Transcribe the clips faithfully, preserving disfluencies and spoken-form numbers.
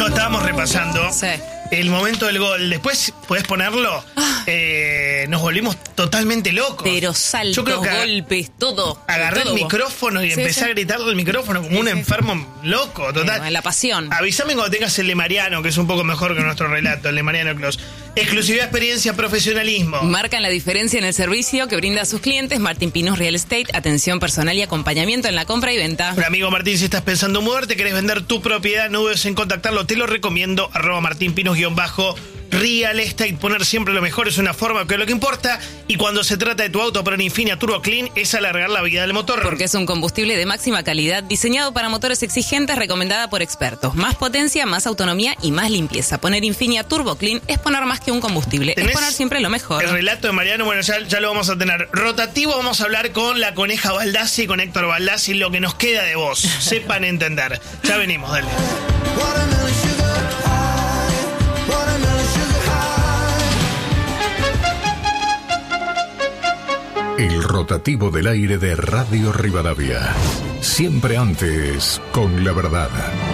No, estábamos repasando Sí. el momento del gol. Después, ¿podés ponerlo? Eh, nos volvimos totalmente locos. Pero saltos, Yo creo que golpes, todo. agarré todo el micrófono y Sí, empecé sí. a gritarle al micrófono como Sí, un sí. enfermo loco, total. Eh, la pasión. Avísame cuando tengas el de Mariano, que es un poco mejor que nuestro relato, el de Mariano Clos. Exclusividad, experiencia, profesionalismo. Marcan la diferencia en el servicio que brinda a sus clientes Martín Pinos Real Estate, atención personal y acompañamiento en la compra y venta. Un amigo Martín, si estás pensando en mudarte, querés vender tu propiedad, no dudes en contactarlo, te lo recomiendo, arroba martinpinos guión bajo Real Estate. Poner siempre lo mejor es una forma que es lo que importa, y cuando se trata de tu auto, poner Infinia Turbo Clean es alargar la vida del motor. Porque es un combustible de máxima calidad, diseñado para motores exigentes, recomendada por expertos. Más potencia, más autonomía y más limpieza. Poner Infinia Turbo Clean es poner más que un combustible, es ¿Tenés poner siempre lo mejor. El relato de Mariano, bueno, ya, ya lo vamos a tener. Rotativo, vamos a hablar con la Coneja Baldassi, con Héctor Baldassi, lo que nos queda de vos. Sepan entender. Ya venimos, dale. El rotativo del aire de Radio Rivadavia. Siempre antes, con la verdad.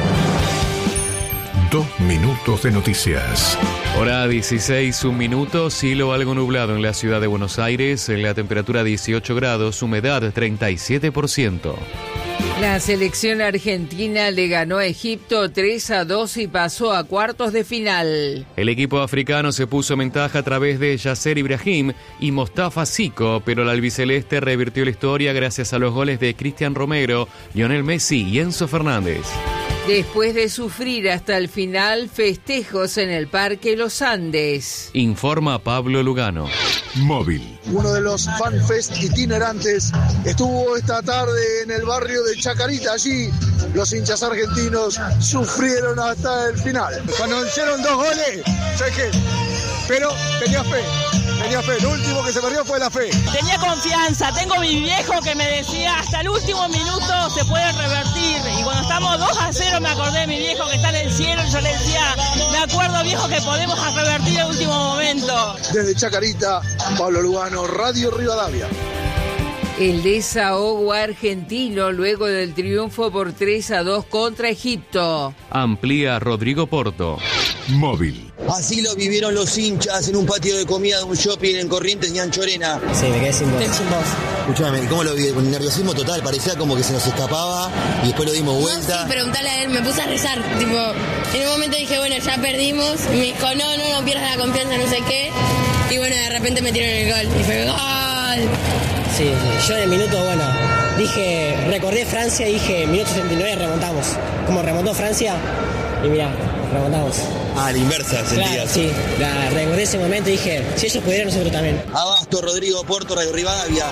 Dos minutos de noticias. Hora dieciséis, un minuto, cielo algo nublado en la ciudad de Buenos Aires, la temperatura dieciocho grados, humedad treinta y siete por ciento. La selección argentina le ganó a Egipto tres a dos y pasó a cuartos de final. El equipo africano se puso en ventaja a través de Yasser Ibrahim y Mostafa Zico, pero el albiceleste revirtió la historia gracias a los goles de Cristian Romero, Lionel Messi y Enzo Fernández. Después de sufrir hasta el final, festejos en el Parque Los Andes. Informa Pablo Lugano. Móvil. Uno de los fanfest itinerantes estuvo esta tarde en el barrio de Chacarita. Allí los hinchas argentinos sufrieron hasta el final. Cuando hicieron dos goles, yo dije, pero tenía fe, tenía fe. Lo último que se perdió fue la fe. Tenía confianza, tengo mi viejo que me decía hasta el último minuto se puede revertir. Y cuando estamos dos a cero me acordé de mi viejo que está en el cielo y yo le decía, me acuerdo viejo que podemos revertir el último momento. Desde Chacarita, Pablo Lugano, Radio Rivadavia. El desahogo argentino luego del triunfo por tres a dos contra Egipto. Amplía Rodrigo Porto. Móvil. Así lo vivieron los hinchas en un patio de comida de un shopping en Corrientes y Anchorena. Sí, me quedé sin voz. Sin voz. Escuchame, ¿cómo lo vi? Con nerviosismo total, parecía como que se nos escapaba y después lo dimos vuelta. No, sí, preguntale a él, me puse a rezar. Tipo, en un momento dije, bueno, ya perdimos. Y me dijo, no, no, no pierdas la confianza, no sé qué. Y bueno, de repente me tiraron el gol. Y fue gol. Sí, sí, yo en el minuto, bueno, dije, recordé Francia y dije, minuto setenta y nueve remontamos. Como remontó Francia, y mirá, remontamos. Ah, la inversa, sentías. Claro, sí, la, recordé ese momento y dije, si ellos pudieron, nosotros también. Abasto, Rodrigo Porto, Radio Rivadavia.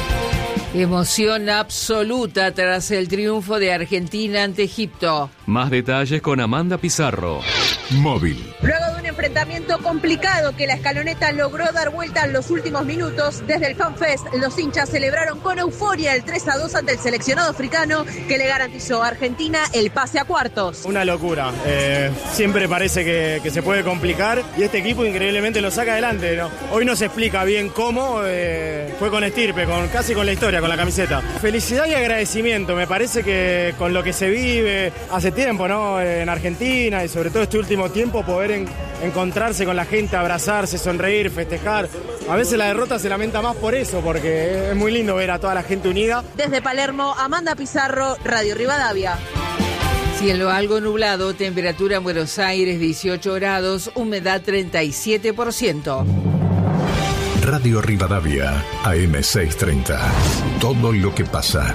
Emoción absoluta tras el triunfo de Argentina ante Egipto. Más detalles con Amanda Pizarro. Móvil. Luego de un enfrentamiento complicado que la escaloneta logró dar vuelta en los últimos minutos, desde el FanFest los hinchas celebraron con euforia el tres a dos ante el seleccionado africano que le garantizó a Argentina el pase a cuartos. Una locura, eh, siempre parece que, que se puede complicar y este equipo increíblemente lo saca adelante, ¿no? Hoy no se explica bien cómo, eh, fue con estirpe, con, casi con la historia, con la camiseta. Felicidad y agradecimiento, me parece que con lo que se vive hace tiempo, ¿no? En Argentina y sobre todo este último tiempo poder en, encontrarse con la gente, abrazarse, sonreír, festejar. A veces la derrota se lamenta más por eso, porque es muy lindo ver a toda la gente unida. Desde Palermo, Amanda Pizarro, Radio Rivadavia. Cielo algo nublado, temperatura en Buenos Aires dieciocho grados, humedad treinta y siete por ciento. Radio Rivadavia, A M seiscientos treinta. Todo lo que pasa.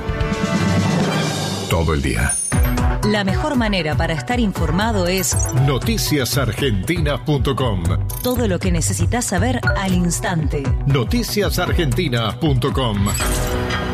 Todo el día. La mejor manera para estar informado es noticias argentinas punto com. Todo lo que necesitas saber al instante. noticias argentinas punto com.